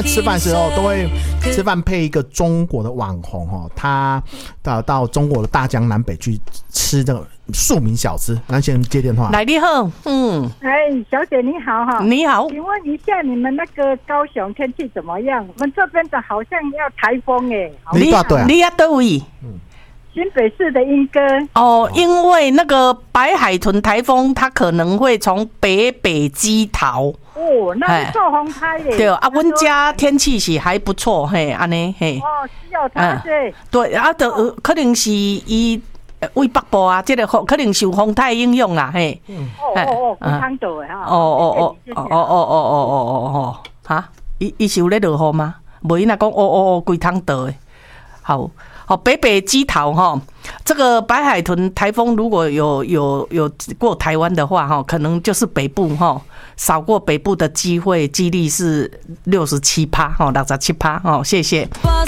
吃饭时候都会吃饭配一个中国的网红他到中国的大江南北去吃这个庶民小吃。那先接电话。 来，你好， 小姐你好哈。 你好， 请问一下你们那个高雄天气怎么样？我们这边的好像要台风你大对啊？ 你要哪位？ 新北市的莺歌因为那个白海豚台风，它可能会从北基逃。 那是做风台耶。 对啊，阮家天气是还不错，安尼需要它对啊，可能是伊为北部啊，这个可能受风台影响啦， 龟汤岛的哈，伊是有咧落雨吗？无伊若讲龟汤岛的，好。北基桃这个白海豚台风如果有过台湾的话可能就是北部扫过北部的几率是67%， 67%，谢谢。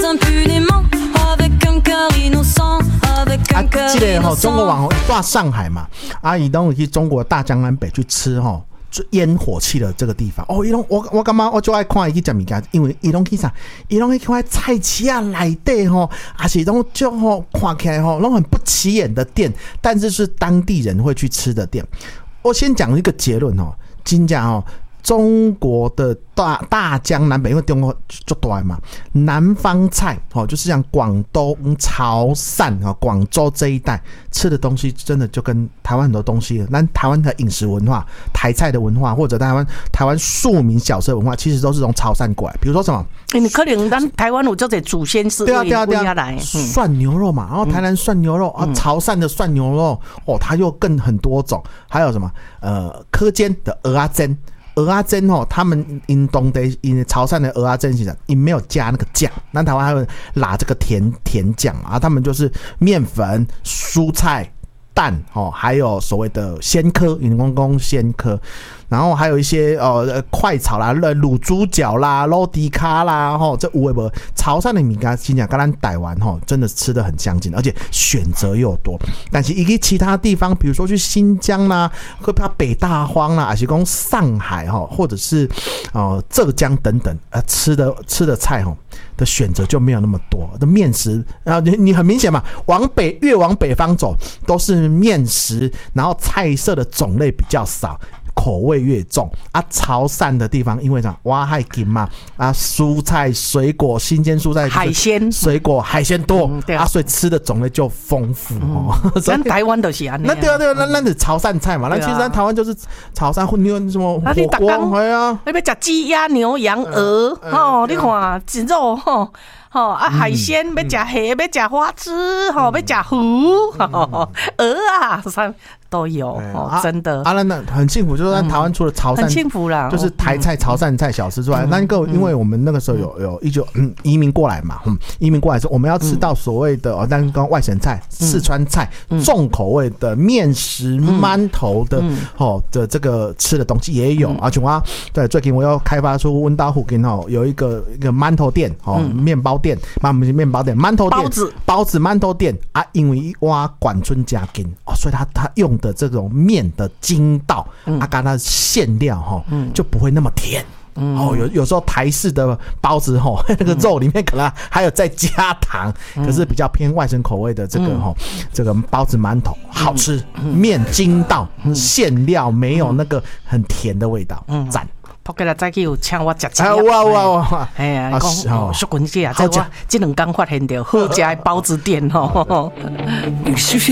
这个中国网红到上海嘛，伊都有去中国大江南北去吃烟火气的这个地方我感觉我就爱看伊去吃物件，因为伊拢去啥？伊拢去看菜市啊内底还是拢就看起来拢很不起眼的店，但是是当地人会去吃的店。我先讲一个结论真的中国的大江南北，因为中国就大嘛，南方菜就是像广东、潮汕、广州这一带吃的东西，真的就跟台湾很多东西，但台湾的饮食文化、台菜的文化，或者台湾庶民小吃的文化，其实都是从潮汕过来。比如说什么？ 你可能咱台湾有这些祖先是为下来涮牛肉嘛，然后台南涮牛肉潮汕的涮牛肉它又更很多种，还有什么蚵煎的蚵仔煎。蚵仔煎他们因当地因潮汕的蚵仔煎其实因没有加那个酱，那台湾还会拉这个甜酱他们就是面粉、蔬菜、蛋还有所谓的鲜科，因为讲鲜科，然后还有一些快炒啦、卤猪脚啦、肉迪卡啦这有的没潮汕的物件，真的跟咱台湾真的吃得很相近，而且选择又多。但是一个其他地方，比如说去新疆啦，会怕北大荒啦，还是讲上海或者是浙江等等吃的菜的选择就没有那么多的面食。然后你很明显嘛，越往北方走都是面食，然后菜色的种类比较少，口味越重潮汕的地方因为啥挖海金嘛蔬菜水果新鲜蔬菜海鲜水果海鲜多所以吃的种类就丰富咱台湾就是安尼那对啊那是潮汕菜嘛，那其实咱台湾就是潮汕或你什么火锅你要吃鸡鸭牛羊鹅你看鸡肉海鲜要吃虾要吃花枝要吃鱼鹅都有真的那很幸福，就是在台湾除了潮汕很幸福啦， 就是台菜潮汕菜小吃之外，那因为我们那个时候有移民过来嘛，移民过来之后我们要吃到所谓的但刚外省菜、四川菜重口味的面食、馒头的这个吃的东西也有像我对最近我要开发出温岛附近有一个馒头店面包店，不是面包店，馒头店包子馒头店因为挖管春加根所以他用的这种面的筋道跟它的馅料就不会那么甜有时候台式的包子那个肉里面可能还有再加糖可是比较偏外省口味的这个包子馒头好吃面筋道馅料没有那个很甜的味道赞扑起来再去有请我吃吃哇哎呀讲淑君姐在我这2天发现到好吃的包子店